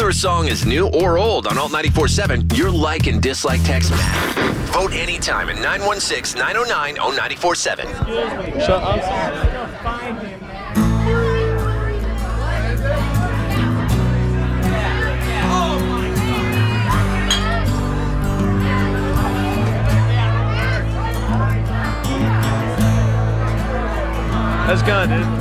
your song is new or old on Alt 94.7, your like and dislike text matter. Vote anytime at 916-909-0947. Shut up. That's gone, dude.